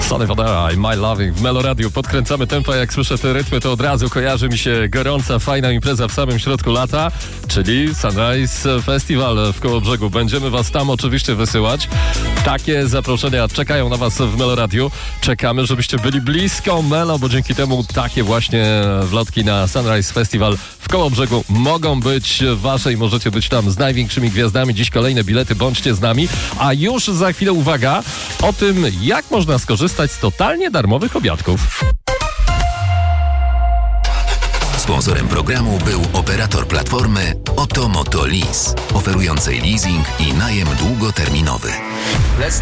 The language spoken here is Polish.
Sonny Fodera i My Loving w Meloradiu. Podkręcamy tempo, jak słyszę te rytmy, to od razu kojarzy mi się gorąca, fajna impreza w samym środku lata, czyli Sunrise Festival w Kołobrzegu. Będziemy was tam oczywiście wysyłać. Takie zaproszenia czekają na was w Meloradiu. Czekamy, żebyście byli blisko Melo, bo dzięki temu takie właśnie wlotki na Sunrise Festival w Kołobrzegu mogą być wasze i możecie być tam z największymi gwiazdami. Dziś kolejne bilety, bądźcie z nami. A już za chwilę uwaga o tym, jak można skorzystać z totalnie darmowych obiadków. Sponsorem programu był operator platformy Oto Moto Lease, oferującej leasing i najem długoterminowy.